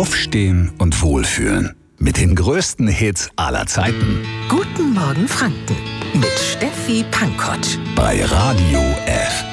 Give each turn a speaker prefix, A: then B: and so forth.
A: Aufstehen und wohlfühlen. Mit den größten Hits aller Zeiten.
B: Guten Morgen Franken mit Steffi Pankotsch.
A: Bei Radio F.